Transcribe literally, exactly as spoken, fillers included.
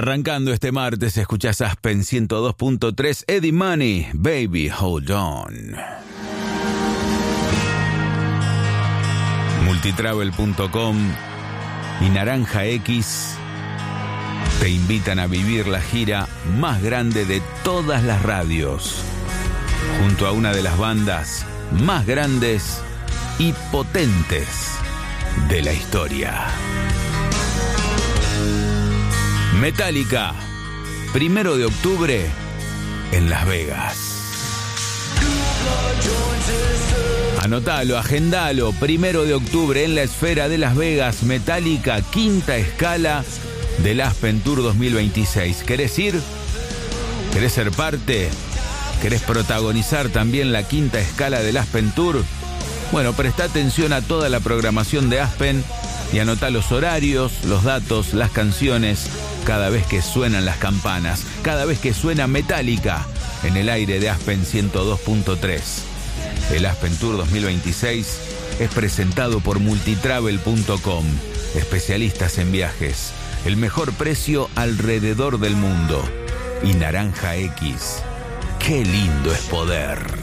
Arrancando este martes, escuchás Aspen ciento dos punto tres, Eddie Money, Baby Hold On. Multitravel punto com y Naranja X te invitan a vivir la gira más grande de todas las radios, junto a una de las bandas más grandes y potentes de la historia. Metallica, primero de octubre en Las Vegas. Anotalo, agendalo, primero de octubre en la Esfera de Las Vegas, Metallica, quinta escala del Aspen Tour dos mil veintiséis. ¿Querés ir? ¿Querés ser parte? ¿Querés protagonizar también la quinta escala del Aspen Tour? Bueno, presta atención a toda la programación de Aspen y anotá los horarios, los datos, las canciones, cada vez que suenan las campanas, cada vez que suena Metallica en el aire de Aspen ciento dos punto tres. El Aspen Tour dos mil veintiséis es presentado por Multitravel punto com, especialistas en viajes, el mejor precio alrededor del mundo, y Naranja X. ¡Qué lindo es poder!